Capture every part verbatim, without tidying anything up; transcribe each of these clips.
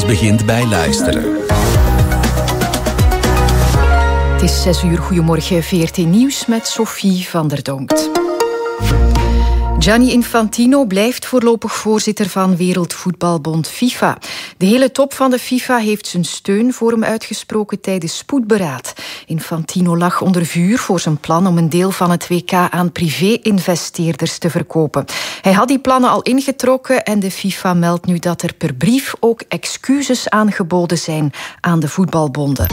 Alles begint bij luisteren. Het is zes uur. Goedemorgen, V R T Nieuws met Sophie van der Donkt. Gianni Infantino blijft voorlopig voorzitter van Wereldvoetbalbond FIFA. De hele top van de FIFA heeft zijn steun voor hem uitgesproken tijdens spoedberaad. Infantino lag onder vuur voor zijn plan om een deel van het W K aan privé-investeerders te verkopen. Hij had die plannen al ingetrokken en de FIFA meldt nu dat er per brief ook excuses aangeboden zijn aan de voetbalbonden.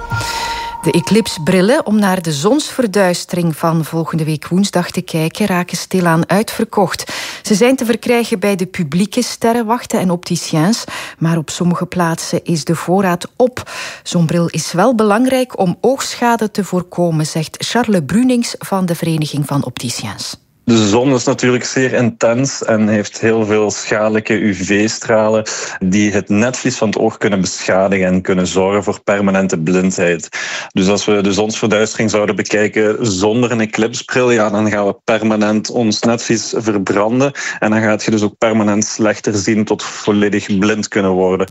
De Eclipse-brillen om naar de zonsverduistering van volgende week woensdag te kijken raken stilaan uitverkocht. Ze zijn te verkrijgen bij de publieke sterrenwachten en opticiens, maar op sommige plaatsen is de voorraad op. Zo'n bril is wel belangrijk om oogschade te voorkomen, zegt Charles Brunings van de Vereniging van Opticiens. De zon is natuurlijk zeer intens en heeft heel veel schadelijke U V-stralen die het netvlies van het oog kunnen beschadigen en kunnen zorgen voor permanente blindheid. Dus als we de zonsverduistering zouden bekijken zonder een eclipsebril, ja, dan gaan we permanent ons netvlies verbranden en dan gaat je dus ook permanent slechter zien tot volledig blind kunnen worden.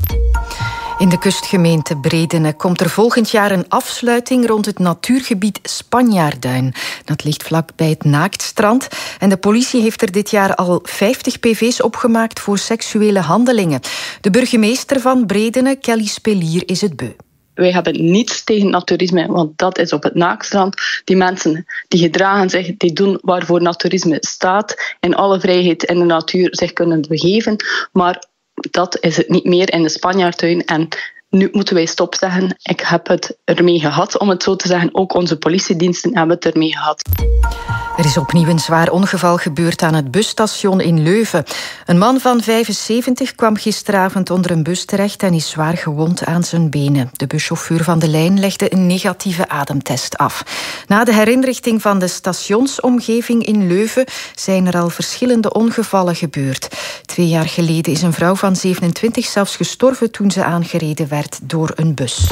In de kustgemeente Bredene komt er volgend jaar een afsluiting rond het natuurgebied Spanjaarduin. Dat ligt vlak bij het Naaktstrand. En de politie heeft er dit jaar al vijftig P V's opgemaakt voor seksuele handelingen. De burgemeester van Bredene, Kelly Spelier, is het beu. Wij hebben niets tegen naturisme, want dat is op het Naaktstrand. Die mensen die gedragen zich, die doen waarvoor naturisme staat. In alle vrijheid in de natuur zich kunnen begeven. Maar dat is het niet meer in de Spanjaarduin. En nu moeten wij stop zeggen. Ik heb het ermee gehad, om het zo te zeggen. Ook onze politiediensten hebben het ermee gehad. Er is opnieuw een zwaar ongeval gebeurd aan het busstation in Leuven. Een man van vijfenzeventig kwam gisteravond onder een bus terecht en is zwaar gewond aan zijn benen. De buschauffeur van de lijn legde een negatieve ademtest af. Na de herinrichting van de stationsomgeving in Leuven zijn er al verschillende ongevallen gebeurd. Twee jaar geleden is een vrouw van zevenentwintig zelfs gestorven toen ze aangereden werd door een bus.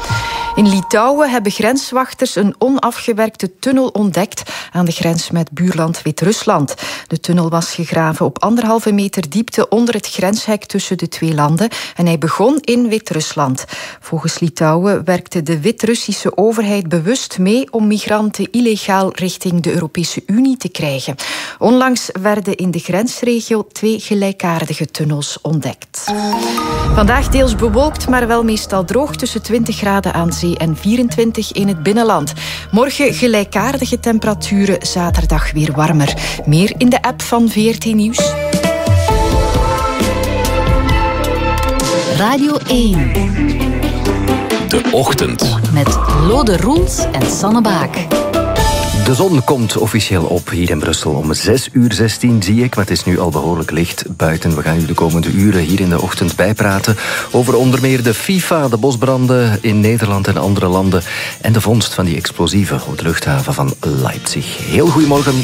In Litouwen hebben grenswachters een onafgewerkte tunnel ontdekt aan de grens met buurland Wit-Rusland. De tunnel was gegraven op anderhalve meter diepte onder het grenshek tussen de twee landen en hij begon in Wit-Rusland. Volgens Litouwen werkte de Wit-Russische overheid bewust mee om migranten illegaal richting de Europese Unie te krijgen. Onlangs werden in de grensregio twee gelijkaardige tunnels ontdekt. Vandaag deels bewolkt, maar wel meestal droog tussen twintig graden aan zee en vierentwintig in het binnenland. Morgen gelijkaardige temperaturen, zaterdag weer warmer. Meer in de app van V R T Nieuws. Radio één. De Ochtend. Met Lode Roels en Sanne Baak. De zon komt officieel op hier in Brussel. Om zes uur zestien zie ik, maar het is nu al behoorlijk licht buiten. We gaan u de komende uren hier in de ochtend bijpraten over onder meer de FIFA, de bosbranden in Nederland en andere landen en de vondst van die explosieven op de luchthaven van Leipzig. Heel goedemorgen.